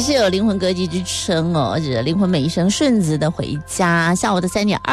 是有灵魂歌姬之称哦，是灵魂每一声顺子的回家。下午的3点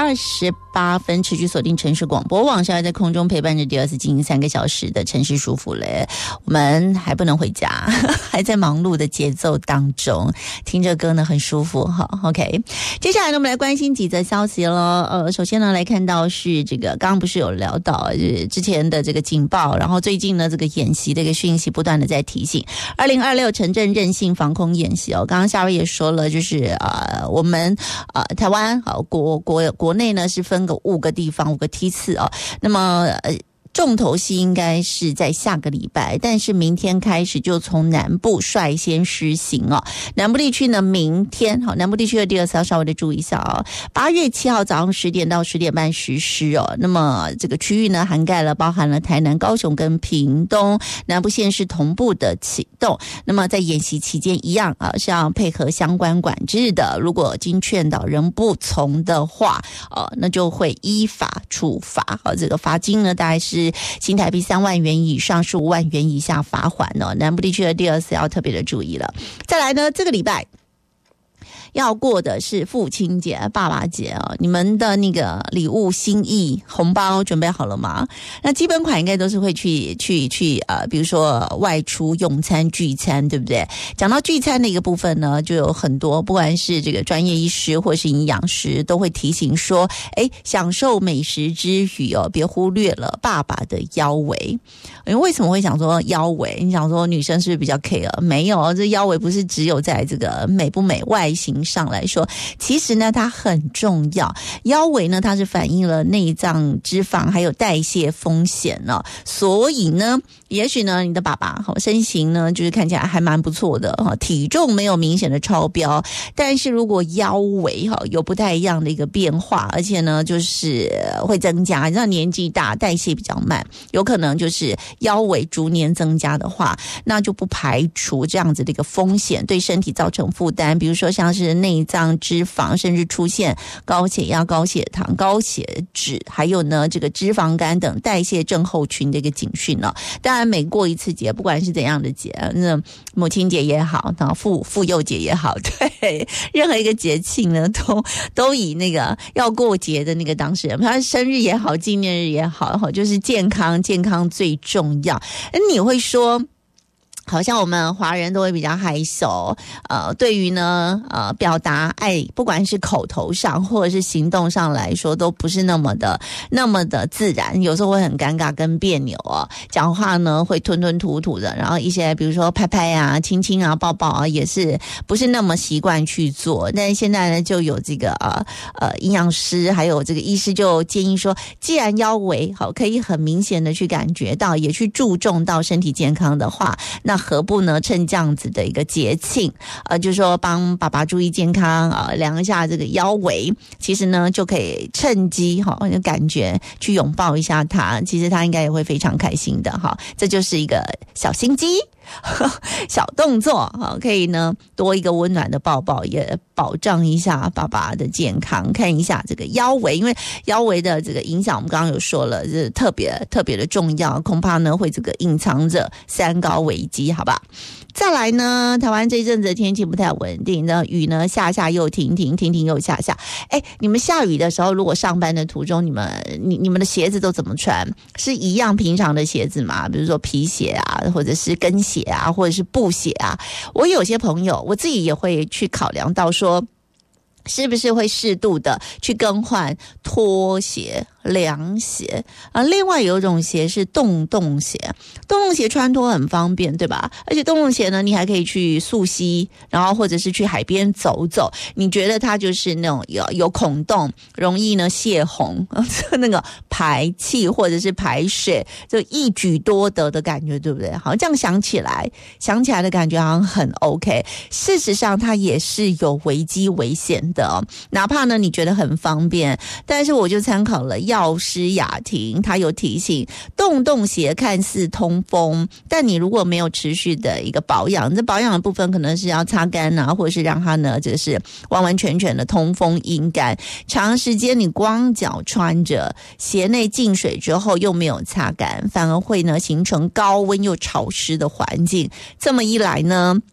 28分，持续锁定城市广播网，是要在空中陪伴着第二次进行3个小时的城市舒服嘞。我们还不能回家，还在忙碌的节奏当中，听着歌呢很舒服哈。OK， 接下来呢，我们来关心几则消息了。首先呢，来看到是这个刚刚不是有聊到之前的这个警报，然后最近呢这个演习的一个讯息不断的在提醒2026城镇韧性防空演习哦。刚刚夏薇也说了，就是我们台湾国内呢是分个5个地方5个梯次哦。那么重头戏应该是在下个礼拜，但是明天开始就从南部率先施行哦。南部地区呢，明天南部地区的第2次要稍微的注意一下哦。8月7号早上10点到10点半实施哦。那么这个区域呢，涵盖了包含了台南、高雄跟屏东南部县市同步的启动。那么在演习期间一样是要配合相关管制的。如果经劝导仍不从的话那就会依法处罚。这个罚金呢，大概是新台币3万元以上15万元以下罚款哦。南部地区的第2次要特别的注意了。再来呢，这个礼拜要过的是父亲节、爸爸节哦，你们的那个礼物、心意、红包准备好了吗？那基本款应该都是会去比如说外出用餐、聚餐，对不对？讲到聚餐的一个部分呢，就有很多，不管是这个专业医师或是营养师，都会提醒说，享受美食之余哦，别忽略了爸爸的腰围。为什么会想说腰围？你想说女生是不是比较 care？ 没有，这腰围不是只有在这个美不美外形上来说，其实呢它很重要。腰围呢，它是反映了内脏脂肪还有代谢风险哦。所以呢，也许呢你的爸爸身形呢就是看起来还蛮不错的，体重没有明显的超标，但是如果腰围有不太一样的一个变化，而且呢就是会增加，你知道年纪大代谢比较慢，有可能就是腰围逐年增加的话，那就不排除这样子的一个风险对身体造成负担，比如说像是内脏脂肪，甚至出现高血压、高血糖、高血脂，还有呢这个脂肪肝等代谢症候群的一个警讯了。当然每过一次节，不管是怎样的节，那母亲节也好，妇幼节也好，对，任何一个节庆呢都以那个要过节的那个当事人，他生日也好，纪念日也好，就是健康最重要。你会说好像我们华人都会比较害羞，对于呢表达爱，不管是口头上或者是行动上来说，都不是那么的自然，有时候会很尴尬跟别扭哦。讲话呢会吞吞吐吐的，然后一些比如说拍拍啊、亲亲啊、抱抱啊，也是不是那么习惯去做。但是现在呢，就有这个营养师还有这个医师就建议说，既然腰围可以很明显的去感觉到，也去注重到身体健康的话，那何不呢趁这样子的一个节庆就是说帮爸爸注意健康量一下这个腰围，其实呢就可以趁机就感觉去拥抱一下他，其实他应该也会非常开心的这就是一个小心机小动作可以呢多一个温暖的抱抱，也保障一下爸爸的健康。看一下这个腰围，因为腰围的这个影响我们刚刚有说了，是特别的重要，恐怕呢会这个隐藏着3高危机，好吧？再来呢，台湾这一阵子的天气不太稳定，那雨呢下又停又下。你们下雨的时候，如果上班的途中，你们的鞋子都怎么穿？是一样平常的鞋子吗？比如说皮鞋啊，或者是跟鞋啊，或者是布鞋啊？我有些朋友，我自己也会去考量到说，是不是会适度的去更换拖鞋、凉鞋另外有一种鞋是洞鞋，洞鞋穿脱很方便，对吧？而且洞鞋呢，你还可以去溯溪，然后或者是去海边走走，你觉得它就是那种有孔洞，容易呢泄洪那个排气或者是排水，就一举多得的感觉，对不对？好，这样想起来的感觉好像很 OK。 事实上它也是有危机危险的哪怕呢你觉得很方便，但是我就参考了药师雅婷，他有提醒，洞鞋看似通风，但你如果没有持续的一个保养，这保养的部分可能是要擦干啊，或者是让它呢就是完完全全的通风阴干，长时间你光脚穿着，鞋内进水之后又没有擦干，反而会呢形成高温又潮湿的环境，这么一来呢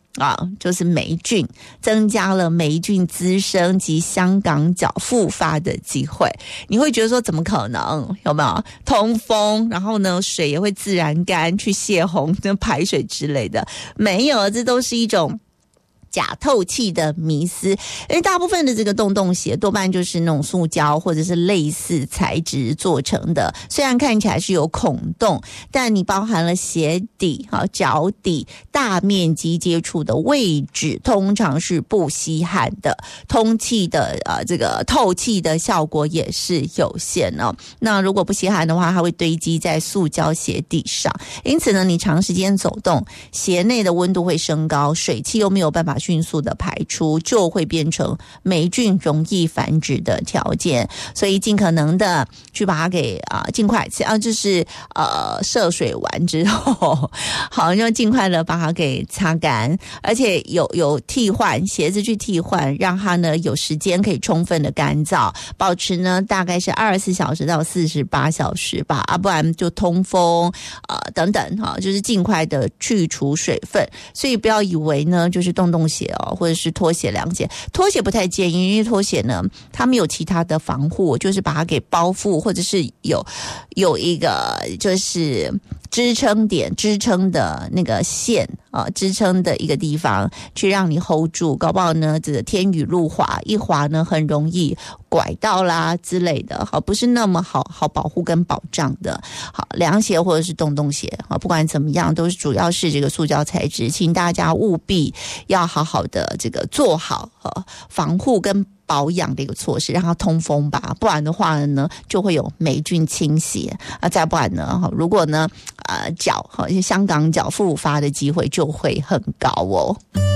就是霉菌，增加了霉菌滋生及香港脚复发的机会。你会觉得说怎么可能？有没有通风，然后呢水也会自然干，去泄洪、排水之类的？没有，这都是一种假透气的迷思，因为大部分的这个洞洞鞋多半就是那种塑胶或者是类似材质做成的，虽然看起来是有孔洞，但你包含了鞋底、脚底大面积接触的位置通常是不吸汗的，通气的这个透气的效果也是有限哦。那如果不吸汗的话，它会堆积在塑胶鞋底上，因此呢，你长时间走动，鞋内的温度会升高，水汽又没有办法迅速的排出，就会变成霉菌容易繁殖的条件。所以尽可能的去把它给尽快就是涉水完之后，好，就尽快的把它给擦干，而且有替换鞋子去替换，让它呢有时间可以充分的干燥，保持呢大概是24小时到48小时吧，不然就通风等等就是尽快的去除水分。所以不要以为呢就是洞洞鞋或者是拖鞋、凉鞋，拖鞋不太建议，因为拖鞋呢它没有其他的防护，就是把它给包覆，或者是有一个就是支撑点、支撑的那个线支撑的一个地方去让你 hold 住，搞不好呢这个天雨路滑，一滑呢很容易拐到啦之类的，不是那么好保护跟保障的。好，凉鞋或者是洞洞鞋不管怎么样都是主要是这个塑胶材质，请大家务必要好好的这个做好防护跟保养的一个措施，让它通风吧，不然的话呢就会有霉菌侵袭再不然呢如果呢香港脚复发的机会就会很高哦。